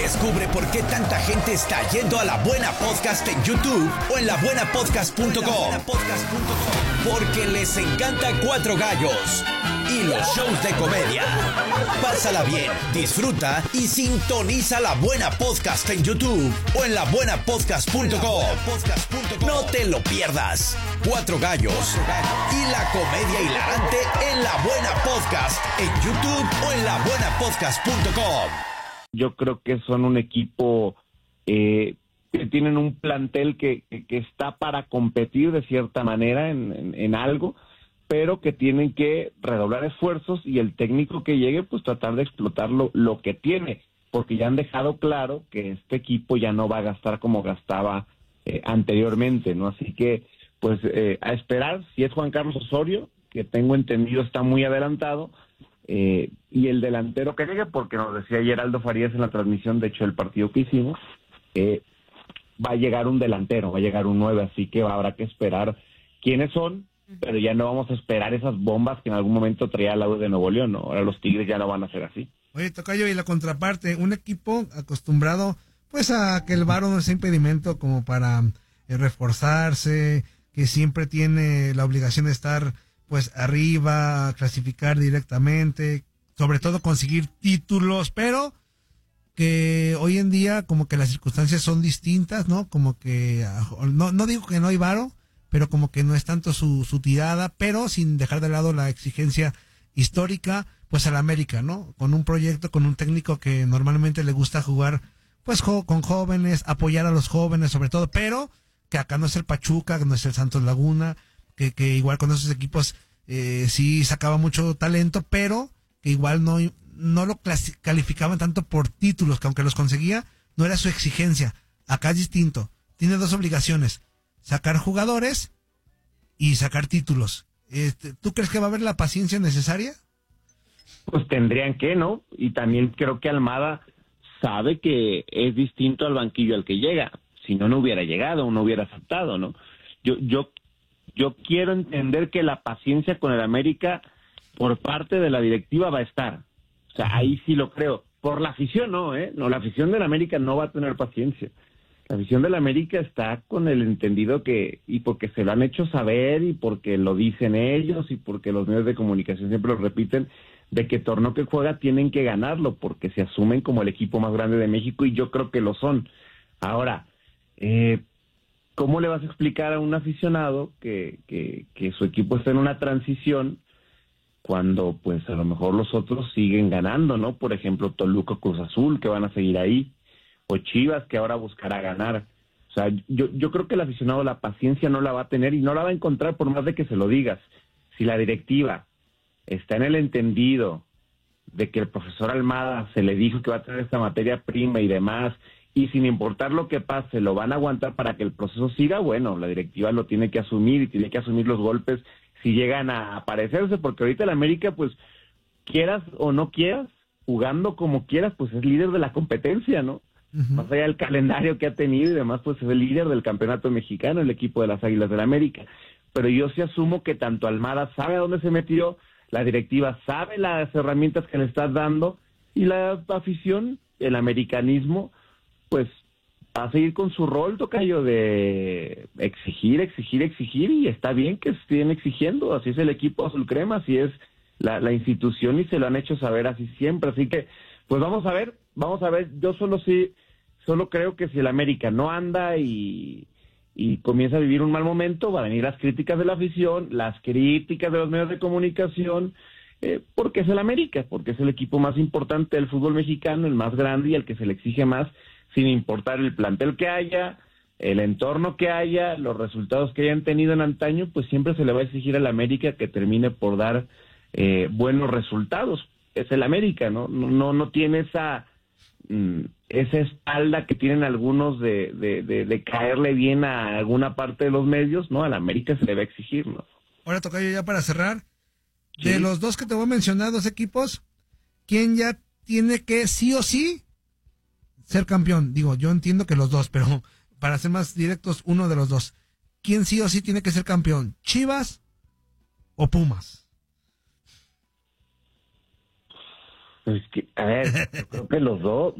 Descubre por qué tanta gente está yendo a La Buena Podcast en YouTube o en labuenapodcast.com. Porque les encanta Cuatro Gallos y los shows de comedia. Pásala bien, disfruta y sintoniza La Buena Podcast en YouTube o en labuenapodcast.com. No te lo pierdas. Cuatro Gallos y la comedia hilarante en La Buena Podcast en YouTube o en labuenapodcast.com. Yo creo que son un equipo que tienen un plantel que está para competir de cierta manera en algo, pero que tienen que redoblar esfuerzos y el técnico que llegue pues tratar de explotar lo que tiene, porque ya han dejado claro que este equipo ya no va a gastar como gastaba anteriormente, ¿no? Así que pues a esperar. Si es Juan Carlos Osorio, que tengo entendido está muy adelantado, y el delantero que llegue, porque nos decía Geraldo Farías en la transmisión, de hecho el partido que hicimos, va a llegar un delantero, va a llegar un 9, así que habrá que esperar quiénes son, pero ya no vamos a esperar esas bombas que en algún momento traía el AUD de Nuevo León, ¿no? Ahora los Tigres ya no van a ser así. Oye, tocayo, y la contraparte, un equipo acostumbrado pues a que el varo no sea impedimento como para reforzarse, que siempre tiene la obligación de estar pues arriba, clasificar directamente, sobre todo conseguir títulos, pero que hoy en día como que las circunstancias son distintas, ¿no? Como que, no digo que no hay varo, pero como que no es tanto su tirada, pero sin dejar de lado la exigencia histórica, pues al América, ¿no? Con un proyecto, con un técnico que normalmente le gusta jugar, pues con jóvenes, apoyar a los jóvenes sobre todo, pero que acá no es el Pachuca, que no es el Santos Laguna, que igual con esos equipos sí sacaba mucho talento, pero que igual no lo calificaban tanto por títulos, que aunque los conseguía, no era su exigencia. Acá es distinto. Tiene dos obligaciones: sacar jugadores y sacar títulos. ¿Tú crees que va a haber la paciencia necesaria? Pues tendrían que, ¿no? Y también creo que Almada sabe que es distinto al banquillo al que llega. Si no, no hubiera llegado, no hubiera aceptado, ¿no? Yo quiero entender que la paciencia con el América por parte de la directiva va a estar. O sea, ahí sí lo creo. Por la afición no, No, la afición del América no va a tener paciencia. La afición del América está con el entendido y porque se lo han hecho saber, y porque lo dicen ellos, y porque los medios de comunicación siempre lo repiten, de que torneo que juega tienen que ganarlo, porque se asumen como el equipo más grande de México, y yo creo que lo son. Ahora, ¿cómo le vas a explicar a un aficionado que su equipo está en una transición cuando pues a lo mejor los otros siguen ganando, ¿no? Por ejemplo, Toluca, Cruz Azul, que van a seguir ahí, o Chivas, que ahora buscará ganar. O sea, yo creo que el aficionado la paciencia no la va a tener y no la va a encontrar por más de que se lo digas. Si la directiva está en el entendido de que el profesor Almada se le dijo que va a tener esta materia prima y demás, y sin importar lo que pase, lo van a aguantar para que el proceso siga, bueno, la directiva lo tiene que asumir, y tiene que asumir los golpes si llegan a aparecerse, porque ahorita el América, pues, quieras o no quieras, jugando como quieras, pues es líder de la competencia, ¿no? Uh-huh. Más allá del calendario que ha tenido y demás, pues es el líder del campeonato mexicano, el equipo de las Águilas del América. Pero yo sí asumo que tanto Almada sabe a dónde se metió, la directiva sabe las herramientas que le estás dando, y la afición, el americanismo, pues va a seguir con su rol, tocayo, de exigir, y está bien que estén exigiendo. Así es el equipo azul crema, así es la institución, y se lo han hecho saber así siempre. Así que, pues vamos a ver. Yo solo creo que si el América no anda y comienza a vivir un mal momento, va a venir las críticas de la afición, las críticas de los medios de comunicación, porque es el América, porque es el equipo más importante del fútbol mexicano, el más grande y el que se le exige más, sin importar el plantel que haya, el entorno que haya, los resultados que hayan tenido en antaño, pues siempre se le va a exigir al América que termine por dar buenos resultados. Es el América, no tiene esa espalda que tienen algunos de caerle bien a alguna parte de los medios, ¿no? Al América se le va a exigir, ¿no? Ahora, tocayo, ya para cerrar, de los dos que te voy a mencionar, dos equipos, ¿quién ya tiene que sí o sí ser campeón? Digo, yo entiendo que los dos, pero para ser más directos, uno de los dos. ¿Quién sí o sí tiene que ser campeón? ¿Chivas o Pumas? Pues a ver, yo creo que los dos,